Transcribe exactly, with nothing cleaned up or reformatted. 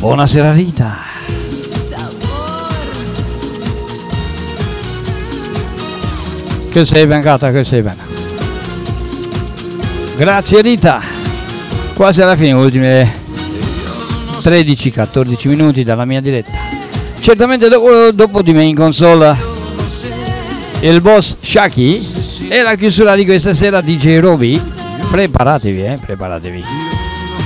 Buonasera Rita. Che sei vengata, che sei vengata. Grazie Rita. Quasi alla fine, ultime tredici quattordici minuti dalla mia diretta. Certamente dopo, dopo di me in console il boss Shaki e la chiusura di questa sera D J Roby. Preparatevi, eh, preparatevi.